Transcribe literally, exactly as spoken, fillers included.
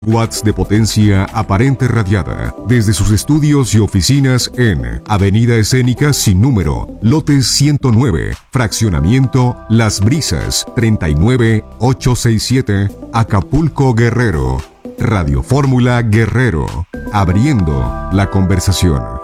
Watts de potencia aparente radiada desde sus estudios y oficinas en Avenida Escénica sin número, lote ciento nueve, fraccionamiento Las Brisas, treinta y nueve mil ochocientos sesenta y siete, Acapulco, Guerrero. Radio Fórmula Guerrero, abriendo la conversación.